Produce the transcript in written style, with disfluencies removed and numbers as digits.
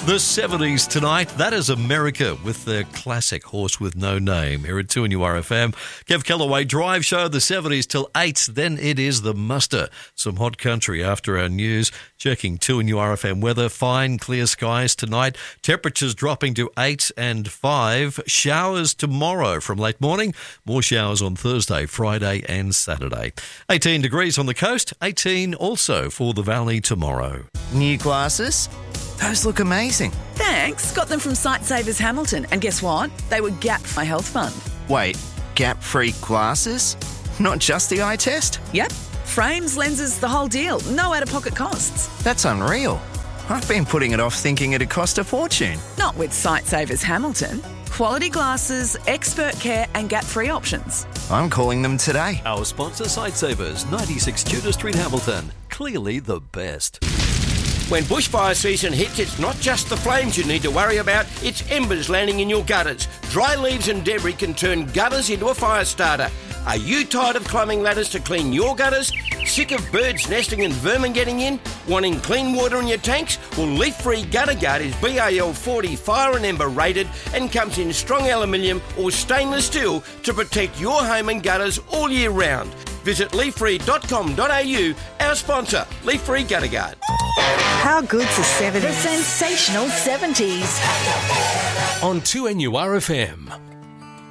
The 70s tonight, that is America with their classic Horse with No Name. Here at 2NURFM, Kev Kellaway Drive Show, the 70s till 8. Then it is the muster. Some hot country after our news. Checking 2NURFM weather. Fine, clear skies tonight. Temperatures dropping to 8 and 5. Showers tomorrow from late morning. More showers on Thursday, Friday and Saturday. 18 degrees on the coast. 18 also for the valley tomorrow. New glasses? Those look amazing. Thanks. Got them from Sightsavers Hamilton. And guess what? They were Gap for my health fund. Wait, gap-free glasses? Not just the eye test? Yep. Frames, lenses, the whole deal. No out-of-pocket costs. That's unreal. I've been putting it off thinking it'd cost a fortune. Not with Sightsavers Hamilton. Quality glasses, expert care and gap-free options. I'm calling them today. Our sponsor, Sightsavers, 96 Tudor Street, Hamilton. Clearly the best. When bushfire season hits, it's not just the flames you need to worry about, it's embers landing in your gutters. Dry leaves and debris can turn gutters into a fire starter. Are you tired of climbing ladders to clean your gutters? Sick of birds nesting and vermin getting in? Wanting clean water in your tanks? Well, Leaf Free Gutter Guard is BAL 40 fire and ember rated and comes in strong aluminium or stainless steel to protect your home and gutters all year round. Visit leaffree.com.au, our sponsor, Leaf Free Gutter Guard. How good's the 70s? The sensational 70s. On 2NURFM.